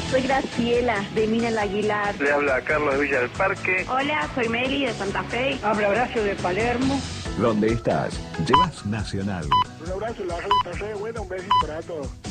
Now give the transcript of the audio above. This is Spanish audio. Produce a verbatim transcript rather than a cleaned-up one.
Soy Graciela, de Mina el Aguilar. Le habla Carlos de Villa del Parque. Hola, soy Meli, de Santa Fe. Habla Horacio, de Palermo. ¿Dónde estás? Llevas Nacional. Un abrazo, la gente está re buena, un besito para todos.